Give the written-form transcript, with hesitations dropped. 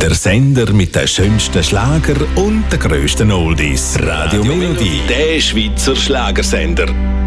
Der Sender mit den schönsten Schlager und den grössten Oldies. Radio Melodie, der Schweizer Schlagersender.